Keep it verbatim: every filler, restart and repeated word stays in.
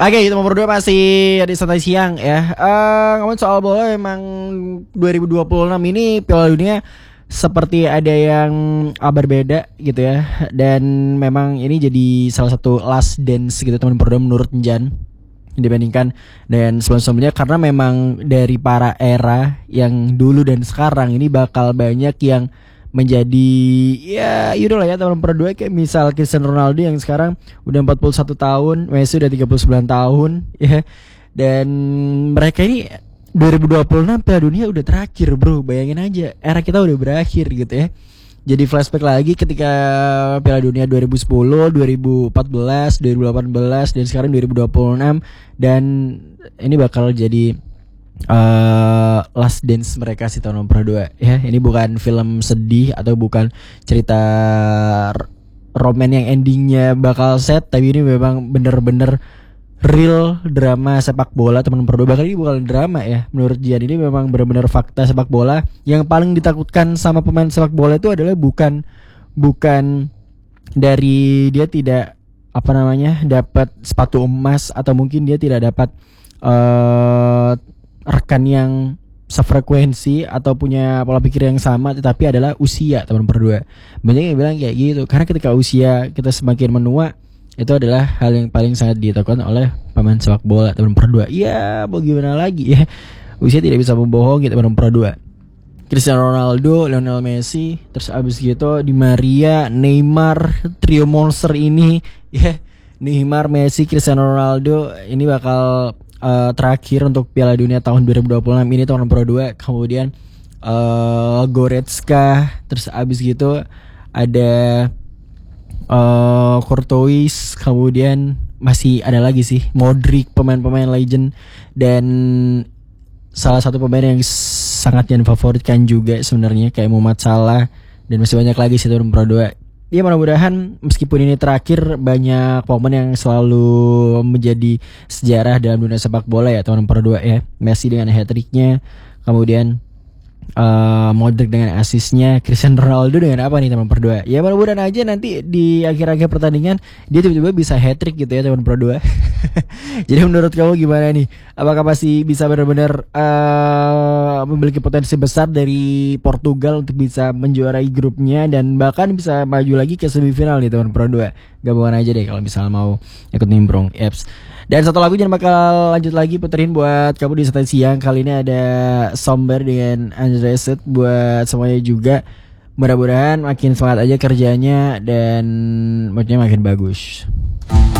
Oke, itu nomor dua masih di santai siang ya. Uh, ngomongin soal bola, emang dua ribu dua puluh enam ini Piala Dunia seperti ada yang uh, berbeda gitu ya. Dan memang ini jadi salah satu last dance gitu teman berdua menurut Jan, dibandingkan dan sebelum-sebelumnya, karena memang dari para era yang dulu dan sekarang ini bakal banyak yang menjadi ya yaudah lah ya teman berdua, kayak misal Cristiano Ronaldo yang sekarang udah empat puluh satu tahun, Messi udah tiga puluh sembilan tahun ya. Dan mereka ini dua ribu dua puluh enam Piala Dunia udah terakhir bro, bayangin aja era kita udah berakhir gitu ya. Jadi flashback lagi ketika Piala Dunia dua ribu sepuluh, dua ribu empat belas, dua ribu delapan belas dan sekarang dua ribu dua puluh enam, dan ini bakal jadi uh, last dance mereka sih tahun nomor dua ya. Ini bukan film sedih atau bukan cerita roman yang endingnya bakal sad, tapi ini memang bener-bener real drama sepak bola teman nomor dua. Bahkan ini bukan drama ya, menurut Jian ini memang benar-benar fakta sepak bola. Yang paling ditakutkan sama pemain sepak bola itu adalah bukan bukan dari dia tidak apa namanya dapat sepatu emas, atau mungkin dia tidak dapat uh, rekan yang sefrekuensi atau punya pola pikir yang sama, tetapi adalah usia teman berdua. Banyak yang bilang kayak gitu, karena ketika usia kita semakin menua, itu adalah hal yang paling sangat ditakutkan oleh pemain sepak bola teman berdua. Iya, mau gimana lagi ya, usia tidak bisa membohongi teman berdua. Cristiano Ronaldo, Lionel Messi, terus abis gitu Di Maria, Neymar, trio monster ini ya. Neymar, Messi, Cristiano Ronaldo ini bakal uh, terakhir untuk Piala Dunia tahun dua ribu dua puluh enam ini tahun nomor dua. Kemudian uh, Goretzka, terus abis gitu ada uh, Courtois, kemudian masih ada lagi sih Modric, pemain-pemain legend, dan salah satu pemain yang sangat yang favoritkan juga sebenarnya kayak Muhammad Salah, dan masih banyak lagi sih tahun nomor dua. Ya mudah-mudahan meskipun ini terakhir, banyak momen yang selalu menjadi sejarah dalam dunia sepak bola ya tahun nomor dua ya. Messi dengan hat-tricknya, kemudian uh, Modric dengan asisnya, Cristiano Ronaldo dengan apa nih teman nomor dua. Ya mudah-mudahan aja nanti di akhir-akhir pertandingan dia tiba-tiba bisa hat-trick gitu ya teman nomor dua. Jadi menurut kamu gimana nih? Apakah masih bisa benar-benar uh, memiliki potensi besar dari Portugal untuk bisa menjuarai grupnya dan bahkan bisa maju lagi ke semifinal nih teman Pro dua? Gabungan aja deh kalau misalnya mau ikut nimbrung. Eps. Dan satu lagu jangan bakal lanjut lagi puterin buat kamu di Santai Siang. Kali ini ada Somber dengan Undressed buat semuanya juga. Mudah-mudahan makin semangat aja kerjanya dan moodnya makin bagus.